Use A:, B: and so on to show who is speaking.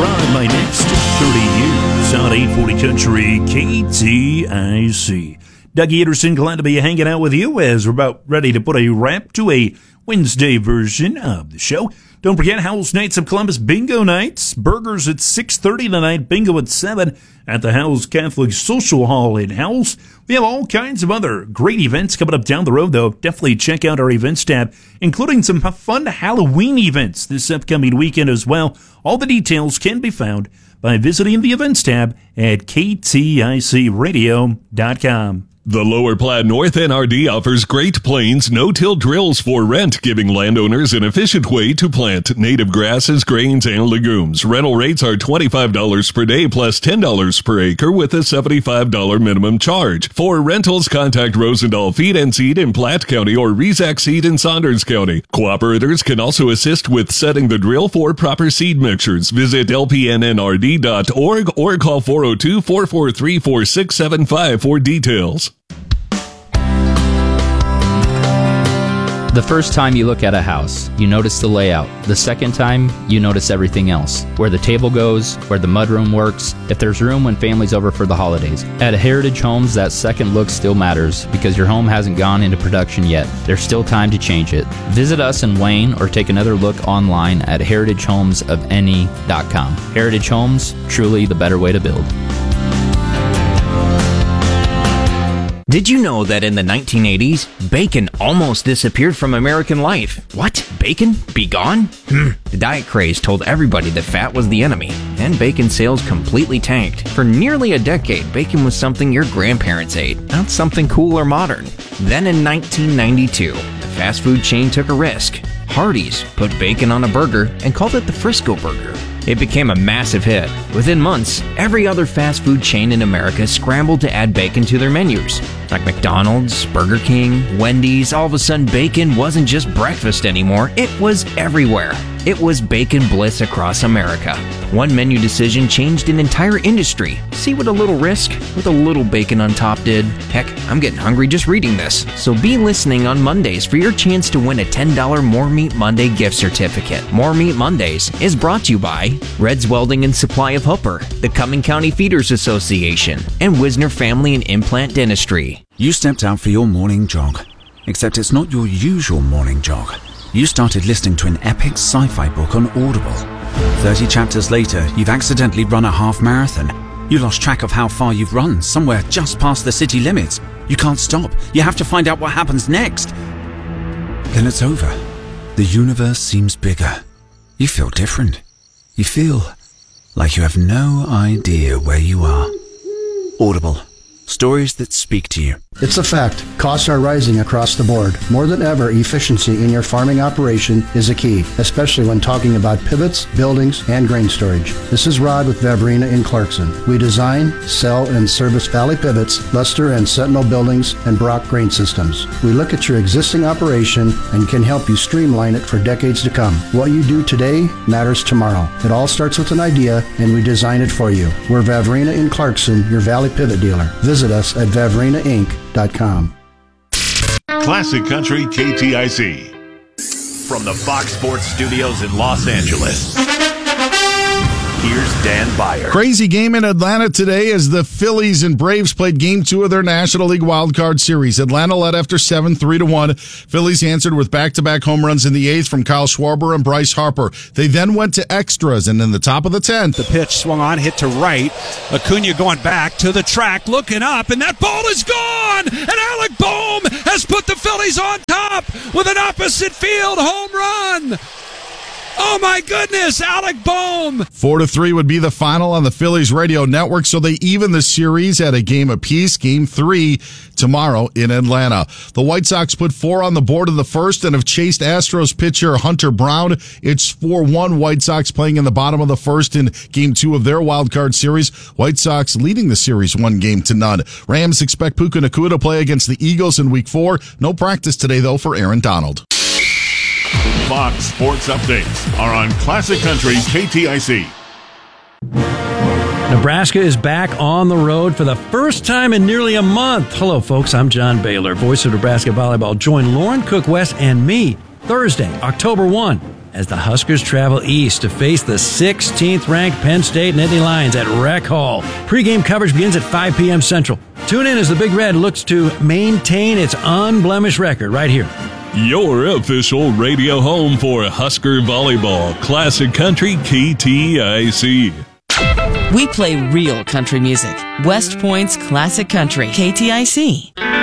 A: ride my next 30 years on 840 Country KTIC. Dougie Anderson, glad to be hanging out with you as we're about ready to put a wrap to a Wednesday version of the show. Don't forget Howell's Knights of Columbus Bingo Nights. Burgers at 6:30 tonight, bingo at 7 at the Howell's Catholic Social Hall in Howells. We have all kinds of other great events coming up down the road, though. Definitely check out our events tab, including some fun Halloween events this upcoming weekend as well. All the details can be found by visiting the events tab at kticradio.com.
B: The Lower Platte North NRD offers Great Plains no-till drills for rent, giving landowners an efficient way to plant native grasses, grains, and legumes. Rental rates are $25 per day plus $10 per acre with a $75 minimum charge. For rentals, contact Rosendahl Feed and Seed in Platte County or Rezac Seed in Saunders County. Cooperators can also assist with setting the drill for proper seed mixtures. Visit lpnnrd.org or call 402-443-4675 for details.
C: The first time you look at a house, you notice the layout. The second time, you notice everything else. Where the table goes, where the mudroom works, if there's room when family's over for the holidays. At Heritage Homes, that second look still matters because your home hasn't gone into production yet. There's still time to change it. Visit us in Wayne or take another look online at heritagehomesofany.com. Heritage Homes, truly the better way to build.
D: Did you know that in the 1980s, bacon almost disappeared from American life? What? Bacon? Be gone? The diet craze told everybody that fat was the enemy, and bacon sales completely tanked. For nearly a decade, bacon was something your grandparents ate, not something cool or modern. Then in 1992, the fast food chain took a risk. Hardee's put bacon on a burger and called it the Frisco Burger. It became a massive hit. Within months, every other fast food chain in America scrambled to add bacon to their menus. Like McDonald's, Burger King, Wendy's, all of a sudden bacon wasn't just breakfast anymore, it was everywhere. It was bacon bliss across America. One menu decision changed an entire industry. See what a little risk with a little bacon on top did? Heck, I'm getting hungry just reading this. So be listening on Mondays for your chance to win a $10 More Meat Monday gift certificate. More Meat Mondays is brought to you by Red's Welding and Supply of Hooper, the Cumming County Feeders Association, and Wisner Family and Implant Dentistry.
E: You stepped out for your morning jog, except it's not your usual morning jog. You started listening to an epic sci-fi book on Audible. 30 chapters later, you've accidentally run a half marathon. You lost track of how far you've run, somewhere just past the city limits. You can't stop. You have to find out what happens next. Then it's over. The universe seems bigger. You feel different. You feel like you have no idea where you are. Audible. Stories that speak to you.
F: It's a fact. Costs are rising across the board. More than ever, efficiency in your farming operation is a key, especially when talking about pivots, buildings, and grain storage. This is Rod with Vavrina in Clarkson. We design, sell, and service Valley Pivots, Luster and Sentinel buildings, and Brock grain systems. We look at your existing operation and can help you streamline it for decades to come. What you do today matters tomorrow. It all starts with an idea, and we design it for you. We're Vavrina in Clarkson, your Valley Pivot dealer. Visit us at vavrinainc.com.
G: Classic Country KTIC. From the Fox Sports Studios in Los Angeles, here's Dan Beyer.
H: Crazy game in Atlanta today as the Phillies and Braves played Game 2 of their National League Wild Card Series. Atlanta led after 7, 3-1. Phillies answered with back-to-back home runs in the 8th from Kyle Schwarber and Bryce Harper. They then went to extras, and in the top of the 10th,
I: the pitch swung on, hit to right. Acuna going back to the track, looking up, and that ball is gone! And Alec Bohm has put the Phillies on top with an opposite field home run! Oh my goodness, Alec Bohm!
H: 4-3 would be the final on the Phillies radio network, so they even the series at a game apiece. Game 3 tomorrow in Atlanta. The White Sox put 4 on the board in the first and have chased Astros pitcher Hunter Brown. It's 4-1 White Sox playing in the bottom of the first in Game 2 of their wild card series. White Sox leading the series 1-0. Rams expect Puka Nacua to play against the Eagles in Week 4. No practice today, though, for Aaron Donald.
G: Fox Sports Updates are on Classic Country KTIC.
J: Nebraska is back on the road for the first time in nearly a month. Hello, folks. I'm John Baylor, voice of Nebraska Volleyball. Join Lauren Cook West and me Thursday, October 1 as the Huskers travel east to face the 16th-ranked Penn State Nittany Lions at Rec Hall. Pre-game coverage begins at 5 p.m. Central. Tune in as the Big Red looks to maintain its unblemished record right here.
B: Your official radio home for Husker Volleyball, Classic Country KTIC.
K: We play real country music. West Point's Classic Country, KTIC.